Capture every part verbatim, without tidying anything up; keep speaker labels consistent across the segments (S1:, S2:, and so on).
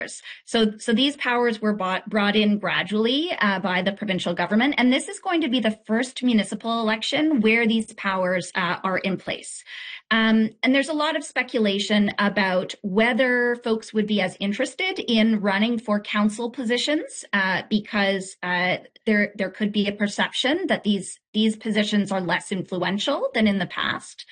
S1: So, so these powers were bought, brought in gradually uh, by the provincial government, and this is going to be the first municipal election where these powers uh, are in place. Um, and there's a lot of speculation about whether folks would be as interested in running for council positions uh, because uh, there there could be a perception that these these positions are less influential than in the past.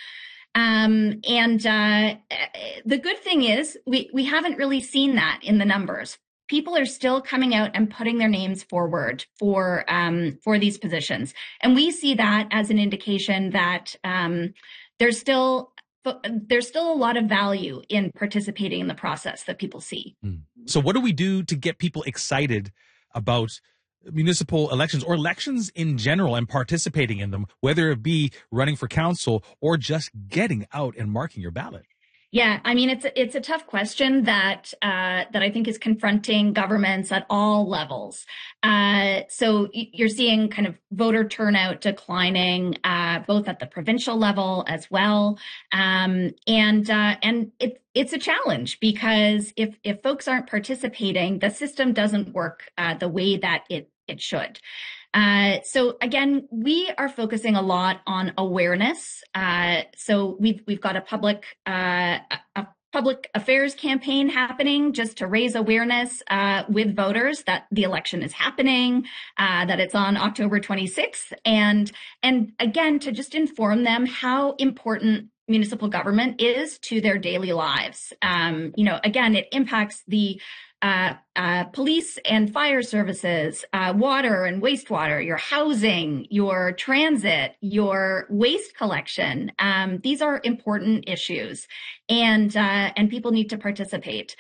S1: Um, and uh, the good thing is we, we haven't really seen that in the numbers. People are still coming out and putting their names forward for um, for these positions. And we see that as an indication that um, there's still there's still a lot of value in participating in the process that people see.
S2: Mm. So what do we do to get people excited about municipal elections or elections in general and participating in them, whether it be running for council or just getting out and marking your ballot?
S1: Yeah, I mean, it's a, it's a tough question that uh, that I think is confronting governments at all levels. Uh, so you're seeing kind of voter turnout declining, uh, both at the provincial level as well, um, and uh, and it, it's a challenge because if if folks aren't participating, the system doesn't work uh, the way that it it should. Uh, so again, we are focusing a lot on awareness. Uh, so we've we've got a public uh, a public affairs campaign happening just to raise awareness uh, with voters that the election is happening, uh, that it's on October twenty-sixth, and and again to just inform them how important municipal government is to their daily lives. Um, you know, again, it impacts the Uh, uh, police and fire services, uh, water and wastewater, your housing, your transit, your waste collection. Um, these are important issues, and uh, and people need to participate.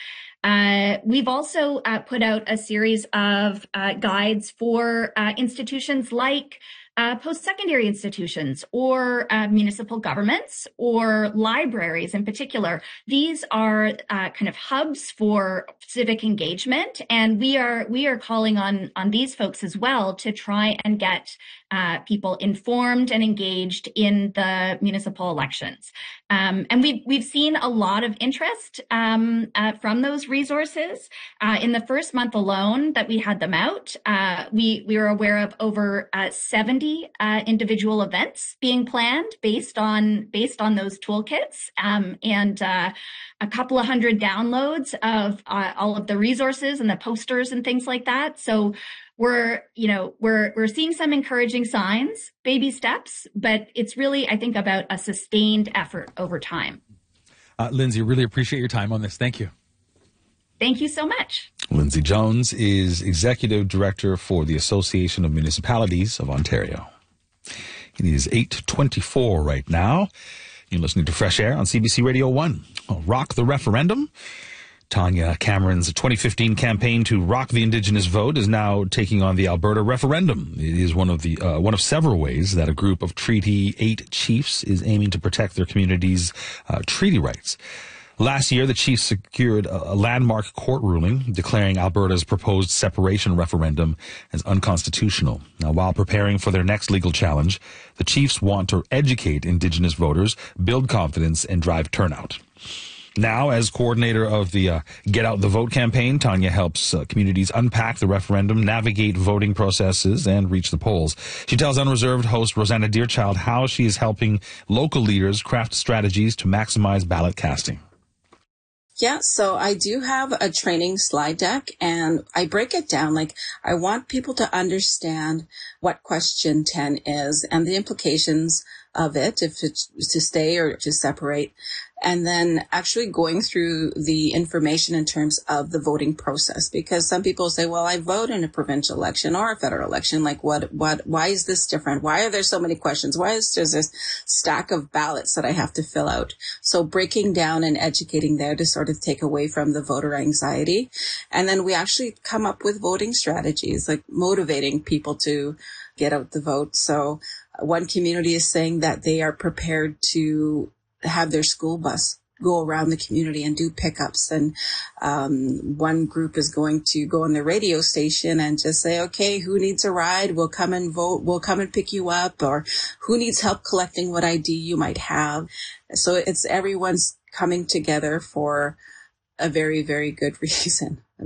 S1: Uh, we've also uh, put out a series of uh, guides for uh, institutions like Uh, post-secondary institutions or uh, municipal governments or libraries in particular. These are uh, kind of hubs for civic engagement, and we are we are calling on on these folks as well to try and get uh, people informed and engaged in the municipal elections. Um, and we've we've seen a lot of interest um, uh, from those resources. Uh, in the first month alone that we had them out, uh, we we were aware of over uh, seventy uh, individual events being planned based on based on those toolkits, um, and uh, a couple of hundred downloads of uh, all of the resources and the posters and things like that. So we're, you know, we're we're seeing some encouraging signs, baby steps, but it's really, I think, about a sustained effort over time.
S2: Uh, Lindsay, really appreciate your time on this. Thank you.
S1: Thank you so much.
S3: Lindsay Jones is Executive Director for the Association of Municipalities of Ontario. It is eight twenty-four right now. You're listening to Fresh Air on C B C Radio one. Well, rock the referendum. Tanya Cameron's twenty fifteen campaign to rock the Indigenous vote is now taking on the Alberta referendum. It is one of the uh, one of several ways that a group of Treaty eight chiefs is aiming to protect their community's uh, treaty rights. Last year, the chiefs secured a landmark court ruling declaring Alberta's proposed separation referendum as unconstitutional. Now, while preparing for their next legal challenge, the chiefs want to educate Indigenous voters, build confidence, and drive turnout. Now, as coordinator of the uh, Get Out the Vote campaign, Tanya helps uh, communities unpack the referendum, navigate voting processes, and reach the polls. She tells Unreserved host Rosanna Deerchild how she is helping local leaders craft strategies to maximize ballot casting.
S4: Yeah, so I do have a training slide deck, and I break it down. Like, I want people to understand what question ten is and the implications of it, if it's to stay or to separate, and then actually going through the information in terms of the voting process. Because some people say, well, I vote in a provincial election or a federal election. Like, what, what, why is this different? Why are there so many questions? Why is there this stack of ballots that I have to fill out? So breaking down and educating there to sort of take away from the voter anxiety. And then we actually come up with voting strategies, like motivating people to get out the vote. So one community is saying that they are prepared to have their school bus go around the community and do pickups. And um, one group is going to go on the radio station and just say, okay, who needs a ride? We'll come and vote. We'll come and pick you up. Or who needs help collecting what I D you might have? So it's everyone's coming together for a very, very good reason.